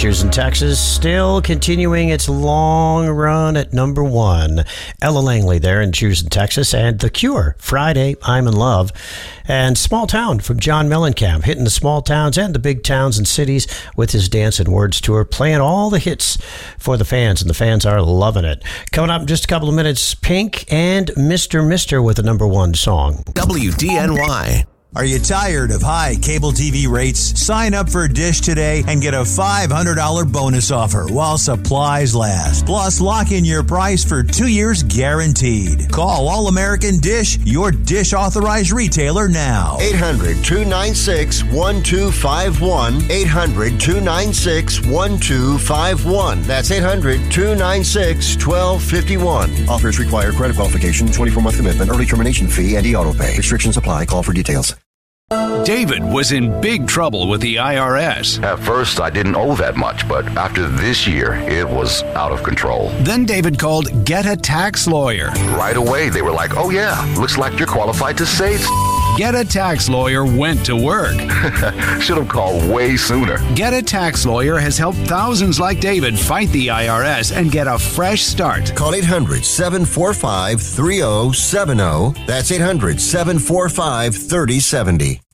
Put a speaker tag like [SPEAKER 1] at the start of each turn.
[SPEAKER 1] Choosing Texas, still continuing its long run at number one. Ella Langley there in Choosing Texas, and The Cure, Friday, I'm in Love. And Small Town from John Mellencamp, hitting the small towns and the big towns and cities with his Dance and Words tour, playing all the hits for the fans, and the fans are loving it. Coming up in just a couple of minutes, Pink and Mr. with the number one song.
[SPEAKER 2] WDNY.
[SPEAKER 3] Are you tired of high cable TV rates? Sign up for Dish today and get a $500 bonus offer while supplies last. Plus, lock in your price for 2 years guaranteed. Call All American Dish, your Dish authorized retailer now.
[SPEAKER 4] 800-296-1251. 800-296-1251. That's 800-296-1251. Offers require credit qualification, 24-month commitment, early termination fee, and e-auto pay. Restrictions apply. Call for details.
[SPEAKER 2] David was in big trouble with the IRS.
[SPEAKER 5] At first, I didn't owe that much, but after this year, it was out of control.
[SPEAKER 2] Then David called Get a Tax Lawyer.
[SPEAKER 5] Right away, they were like, oh yeah, looks like you're qualified to save.
[SPEAKER 2] Get a Tax Lawyer went to work.
[SPEAKER 5] Should have called way sooner.
[SPEAKER 2] Get a Tax Lawyer has helped thousands like David fight the IRS and get a fresh start.
[SPEAKER 4] Call 800-745-3070. That's 800-745-3070.